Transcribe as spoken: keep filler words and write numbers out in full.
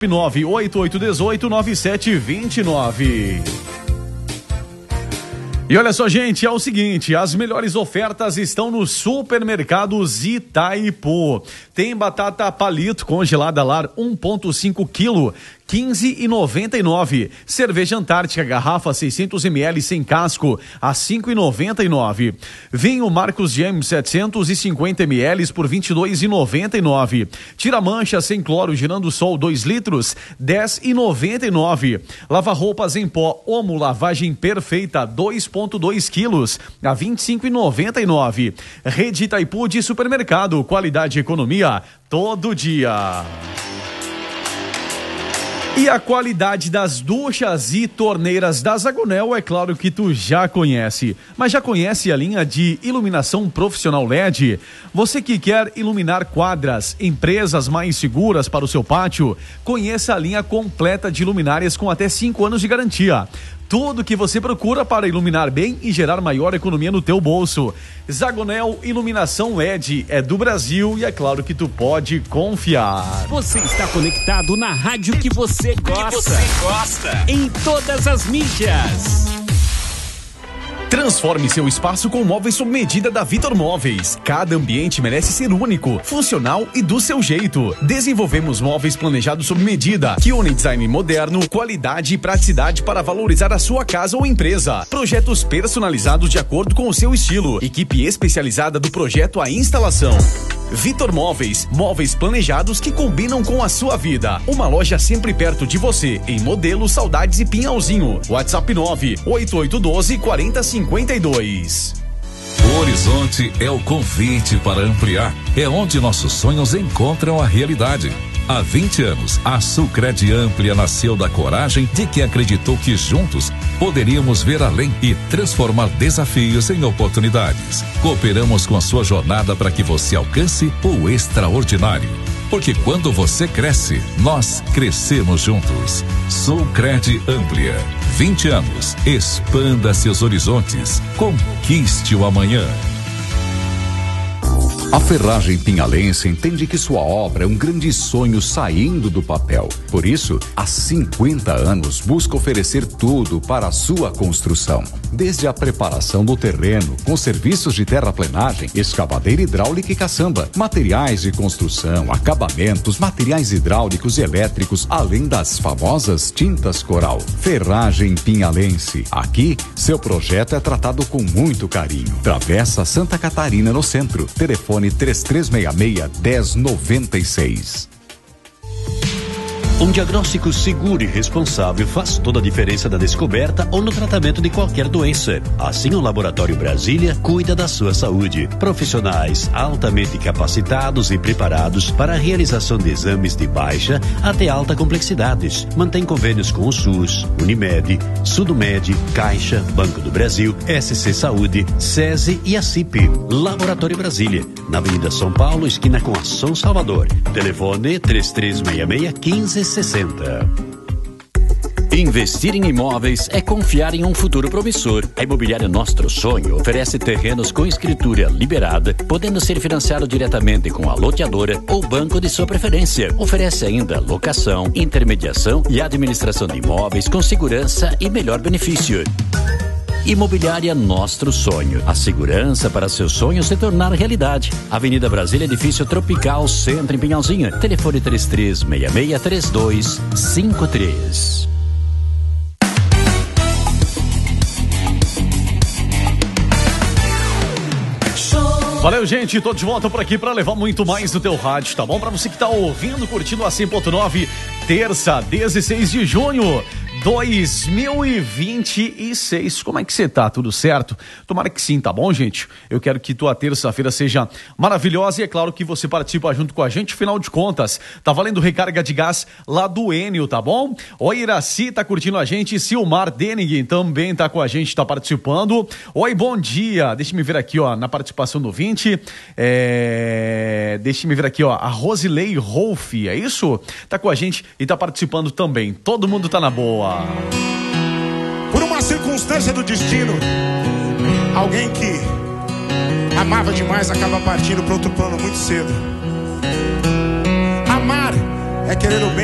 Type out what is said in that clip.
nove oito oito um oito nove sete dois nove. E olha só, gente, é o seguinte, as melhores ofertas estão nos supermercados Itaipu. Tem batata palito congelada lar um vírgula cinco quilo, quinze reais e noventa e nove centavos. Cerveja Antártica, garrafa seiscentos mililitros sem casco, a cinco reais e noventa e nove centavos. Vinho Marcos James setecentos e cinquenta mililitros por vinte e dois reais e noventa e nove centavos. Tira mancha sem cloro girando sol dois litros, dez reais e noventa e nove centavos. Lava roupas em pó Omo lavagem perfeita dois vírgula dois quilos, a vinte e cinco reais e noventa e nove centavos. Rede Itaipu de supermercado, qualidade e economia todo dia. E a qualidade das duchas e torneiras da Zagonel, é claro que tu já conhece. Mas já conhece a linha de iluminação profissional L E D? Você que quer iluminar quadras, empresas mais seguras para o seu pátio, conheça a linha completa de luminárias com até cinco anos de garantia. Tudo que você procura para iluminar bem e gerar maior economia no teu bolso. Zagonel Iluminação L E D é do Brasil e é claro que tu pode confiar. Você está conectado na rádio que você gosta. Que você gosta. Em todas as mídias. Transforme seu espaço com móveis sob medida da Vitor Móveis. Cada ambiente merece ser único, funcional e do seu jeito. Desenvolvemos móveis planejados sob medida, que unem design moderno, qualidade e praticidade para valorizar a sua casa ou empresa. Projetos personalizados de acordo com o seu estilo. Equipe especializada do projeto à instalação. Vitor Móveis, móveis planejados que combinam com a sua vida. Uma loja sempre perto de você, em Modelo, Saudades e Pinhalzinho. WhatsApp nove oito oito um dois quatro zero cinco dois. O Horizonte é o convite para ampliar. É onde nossos sonhos encontram a realidade. Há vinte anos, a Sulcred Amplia nasceu da coragem de quem acreditou que juntos poderíamos ver além e transformar desafios em oportunidades. Cooperamos com a sua jornada para que você alcance o extraordinário. Porque quando você cresce, nós crescemos juntos. Sulcred Amplia. vinte anos. Expanda seus horizontes. Conquiste o amanhã. A Ferragem Pinhalense entende que sua obra é um grande sonho saindo do papel. Por isso, há cinquenta anos busca oferecer tudo para a sua construção. Desde a preparação do terreno, com serviços de terraplenagem, escavadeira hidráulica e caçamba, materiais de construção, acabamentos, materiais hidráulicos e elétricos, além das famosas tintas coral. Ferragem Pinhalense. Aqui, seu projeto é tratado com muito carinho. Travessa Santa Catarina, no centro. Telefone três três seis seis, um zero nove seis. Um diagnóstico seguro e responsável faz toda a diferença na descoberta ou no tratamento de qualquer doença. Assim, o Laboratório Brasília cuida da sua saúde. Profissionais altamente capacitados e preparados para a realização de exames de baixa até alta complexidades. Mantém convênios com o SUS, Unimed, Sudomed, Caixa, Banco do Brasil, S C Saúde, SESI e a C I P. Laboratório Brasília, na Avenida São Paulo, esquina com a São Salvador. Telefone três três seis seis, um cinco sessenta. Investir em imóveis é confiar em um futuro promissor. A Imobiliária Nostro Sonho oferece terrenos com escritura liberada, podendo ser financiado diretamente com a loteadora ou banco de sua preferência. Oferece ainda locação, intermediação e administração de imóveis com segurança e melhor benefício. Imobiliária Nostro Sonho. A segurança para seu sonho se tornar realidade. Avenida Brasília, Edifício Tropical, Centro, em Pinhalzinho. Telefone três três seis seis três dois cinco três. Valeu, gente, tô de volta por aqui para levar muito mais do teu rádio, tá bom? Para você que tá ouvindo, curtindo a cem ponto nove, terça, dezesseis de junho dois mil e vinte e seis. Como é que você tá? Tudo certo? Tomara que sim, tá bom, gente? Eu quero que tua terça-feira seja maravilhosa e é claro que você participa junto com a gente. Afinal de contas, tá valendo recarga de gás lá do Enio, tá bom? Oi, Iraci tá curtindo a gente. Silmar Dening também tá com a gente, tá participando. Oi, bom dia. Deixa me ver aqui, ó, na participação do vinte. É... Deixa me ver aqui, ó, a Rosilei Rolf, é isso? Tá com a gente e tá participando também. Todo mundo tá na boa. Por uma circunstância do destino, alguém que amava demais acaba partindo para outro plano muito cedo. Amar é querer o bem